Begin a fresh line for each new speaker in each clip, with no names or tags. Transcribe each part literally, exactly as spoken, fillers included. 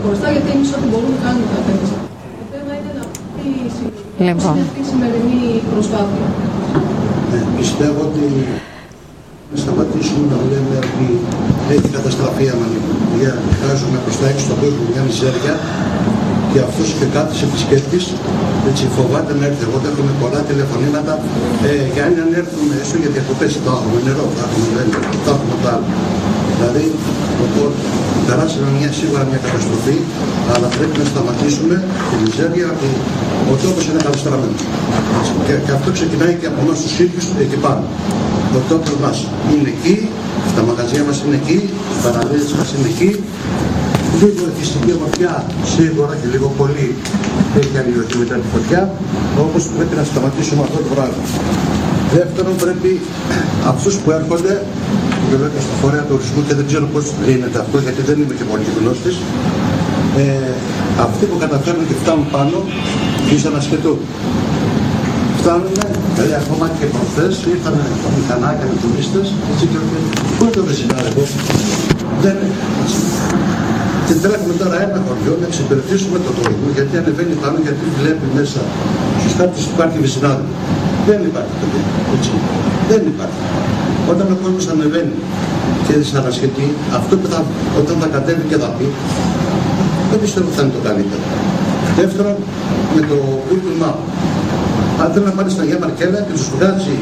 χωριστά, γιατί εμείς ό,τι μπορούμε κάνουμε τα θέματα. Το θέμα είναι να
Λοιπόν.
είναι αυτή η σημερινή προσπάθεια.
Ε, πιστεύω ότι να σταματήσουμε να λέμε ότι έχει καταστραφεί η Αμαλία. Βγάζουμε προς τα έξω στον κόσμο μια μιζέρια και αυτός και κάθε επισκέπτης έτσι φοβάται να έρθει. Εγώ έχουμε πολλά τηλεφωνήματα ε, για αν έρθουμε έστω για διακοπές. Θα έχουμε νερό, θα έχουμε βέλιο, θα έχουμε το άλλο. Δηλαδή, οπότε, περάσαμε μια, σίγουρα μια καταστροφή, αλλά πρέπει να σταματήσουμε τη μιζέρια ότι ο τόπος είναι καταστραμμένος. Και, και αυτό ξεκινάει και από εμάς τους ίδιους εκεί πάνω. Ο τόπος μας είναι εκεί, τα μαγαζιά μας είναι εκεί, οι παραλίες μας είναι εκεί. Λίγο φυσική ομορφιά, σίγουρα και λίγο πολύ έχει αλλοιωθεί μετά τη φωτιά, όπως πρέπει να σταματήσουμε αυτό το πράγμα. Δεύτερον, πρέπει αυτούς που έρχονται, βέβαια και στο φορέα του ορισμού και δεν ξέρω πώς γίνεται αυτό, γιατί δεν είμαι και πολύ γνώστης, ε, αυτοί που καταφέρνουν και φτάνουν πάνω, ήσαν ασχετούν. Φτάνουν, δηλαδή ακόμα και προχθές ήρθαν μηχανάκια με τουρίστες, έτσι και πού είναι το βεζινάρικο, δεν είναι έτσι. Και τρέχουμε τώρα ένα χωριό να εξυπηρετήσουμε το τουρισμό, γιατί ανεβαίνει πάνω, γιατί βλέπει μέσα στους κάτους υπάρχει βεζινάδικο. Δεν υπάρχει παιδιά, έτσι. Δεν υπάρχει. Όταν ο κόσμος ανεβαίνει και δυσανασχετεί, αυτό που θα, όταν θα κατέβει και θα πει, δεν πιστεύω ότι θα είναι το καλύτερο. Δεύτερον, με το Google Map. Αν θέλει να πάρει στην Αγία Μαρκέλα και τους βγάζει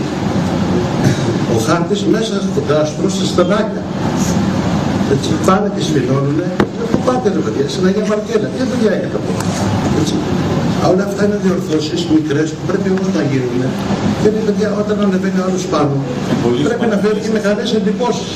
ο χάρτης μέσα στο κάστρο, στα στενάκια. Έτσι, πάνε και σφινώνουνε, πού πάτε ρε παιδιά, στην Αγία Μαρκέλα, τι δουλειά είναι αυτό. Έτσι. Όλα αυτά είναι διορθώσεις μικρές που πρέπει όμως να γίνουν. Γιατί παιδιά, όταν ανεβαίνει ο άλλος πάνω, πρέπει να φέρει και μεγάλες εντυπώσεις.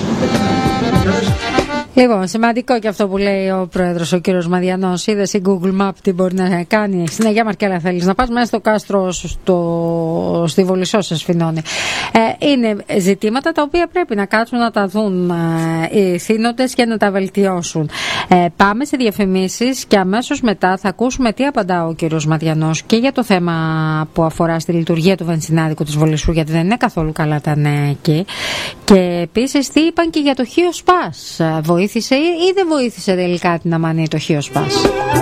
Λοιπόν, σημαντικό και αυτό που λέει ο πρόεδρος, ο κύριος Μαδιανός. Είδες η Google Map τι μπορεί να κάνει. Στην Αγία Μαρκέλα θέλεις να πας, μέσα στο κάστρο στο, στη Βολισσό σε σφινώνει. Ε, είναι ζητήματα τα οποία πρέπει να κάτσουν να τα δουν ε, οι θύνοντες και να τα βελτιώσουν. Ε, πάμε σε διαφημίσεις και αμέσως μετά θα ακούσουμε τι απαντά ο κύριος Μαδιανός και για το θέμα που αφορά στη λειτουργία του βενζινάδικου της Βολισσού, γιατί δεν είναι καθόλου καλά τα νέα εκεί. Και επίσης τι είπαν και για το Χίο Σπάς. Βοήθησε ή δεν βοήθησε τελικά την Αμανή το Χίο Σπάς.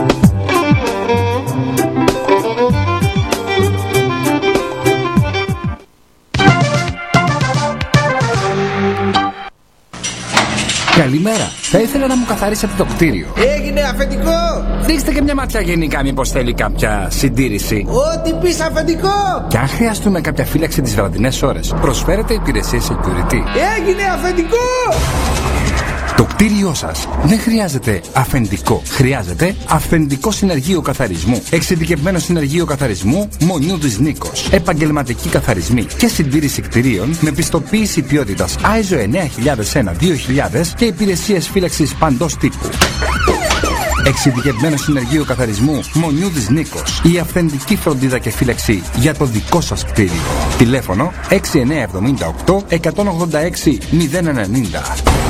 Καλημέρα. Θα ήθελα να μου καθαρίσετε το κτίριο.
Έγινε αφεντικό!
Δείξτε και μια ματιά γενικά, μήπως θέλει κάποια συντήρηση.
Ό,τι πεις αφεντικό!
Και αν χρειαστούμε κάποια φύλαξη τις βραδινές ώρες, προσφέρετε υπηρεσίες security.
Έγινε αφεντικό!
Το κτίριό σας δεν χρειάζεται αφεντικό. Χρειάζεται αφεντικό συνεργείο καθαρισμού. Εξειδικευμένο συνεργείο καθαρισμού Μονιούδης Νίκος. Επαγγελματική καθαρισμοί και συντήρηση κτιρίων με πιστοποίηση ποιότητας άι ες ο εννιά χιλιάδες ένα δύο χιλιάδες και υπηρεσίες φύλαξης παντός τύπου. Εξειδικευμένο συνεργείο καθαρισμού Μονιούδης Νίκος. Η αυθεντική φροντίδα και φύλαξη για το δικό σας κτίριο. Τηλέφωνο έξι εννιά εβδομήντα οκτώ εκατόν ογδόντα έξι μηδέν ενενήντα.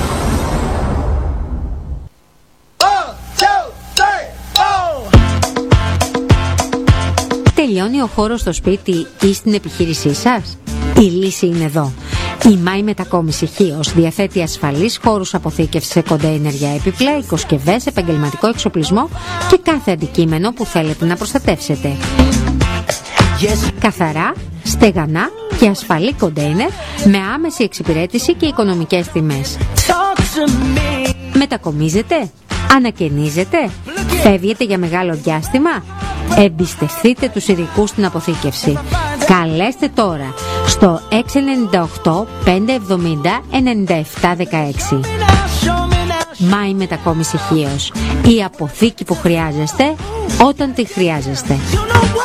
Τελειώνει ο χώρος στο σπίτι ή στην επιχείρησή σας? Η λύση είναι εδώ. Η Μάη Μετακόμιση Χίος διαθέτει ασφαλείς χώρους αποθήκευσης σε κοντέινερ για έπιπλα, οικοσκευές, επαγγελματικό εξοπλισμό και κάθε αντικείμενο που θέλετε να προστατεύσετε. Yes. Καθαρά, στεγανά και ασφαλή κοντέινερ με άμεση εξυπηρέτηση και οικονομικές τιμές. Μετακομίζετε? Ανακαινίζετε? Φεύγετε για μεγάλο διάστημα? Εμπιστευτείτε τους ειδικούς στην αποθήκευση. Καλέστε τώρα στο έξι εννιά οκτώ πέντε εβδομήντα ενενήντα επτά δεκαέξι. Μάη Μετακόμιση Χίος. Η αποθήκη που χρειάζεστε όταν τη χρειάζεστε.